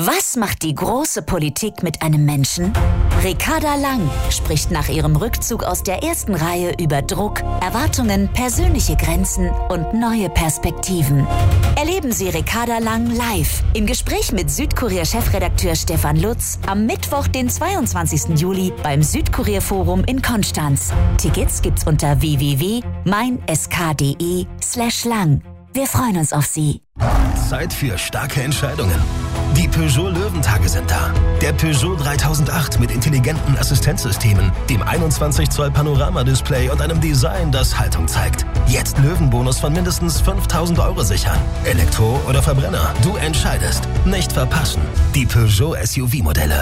Was macht die große Politik mit einem Menschen? Ricarda Lang spricht nach ihrem Rückzug aus der ersten Reihe über Druck, Erwartungen, persönliche Grenzen und neue Perspektiven. Erleben Sie Ricarda Lang live im Gespräch mit Südkurier-Chefredakteur Stefan Lutz am Mittwoch, den 22. Juli beim Südkurier-Forum in Konstanz. Tickets gibt's unter www.meinsk.de/lang. Wir freuen uns auf Sie. Zeit für starke Entscheidungen. Die Peugeot Löwentage sind da. Der Peugeot 3008 mit intelligenten Assistenzsystemen, dem 21 Zoll Panoramadisplay und einem Design, das Haltung zeigt. Jetzt Löwenbonus von mindestens 5.000 € sichern. Elektro oder Verbrenner, du entscheidest. Nicht verpassen. Die Peugeot SUV-Modelle.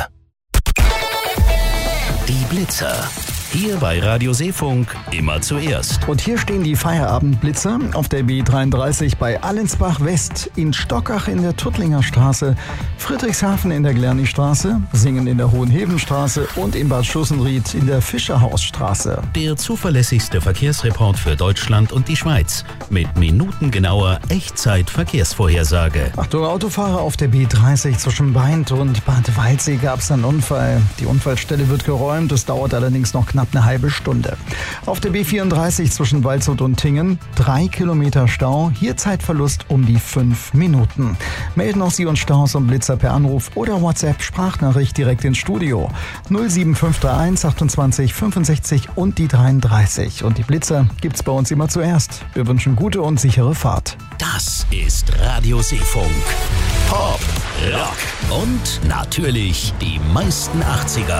Die Blitzer. Hier bei Radio Seefunk immer zuerst. Und hier stehen die Feierabendblitzer auf der B33 bei Allensbach West, in Stockach in der Tuttlinger Straße, Friedrichshafen in der Glernigstraße, Singen in der Hohenhebenstraße und in Bad Schussenried in der Fischerhausstraße. Der zuverlässigste Verkehrsreport für Deutschland und die Schweiz mit minutengenauer Echtzeit-Verkehrsvorhersage. Achtung Autofahrer, auf der B30 zwischen Beint und Bad Waldsee gab es einen Unfall. Die Unfallstelle wird geräumt, es dauert allerdings noch knapp eine halbe Stunde. Auf der B34 zwischen Waldshut und Tingen 3 Kilometer Stau, hier Zeitverlust um die 5 Minuten. Melden auch Sie uns Staus und Blitzer per Anruf oder WhatsApp-Sprachnachricht direkt ins Studio. 07531 28 65 und die 33. Und die Blitzer gibt's bei uns immer zuerst. Wir wünschen gute und sichere Fahrt. Das ist Radio Seefunk. Pop, Rock und natürlich die meisten 80er.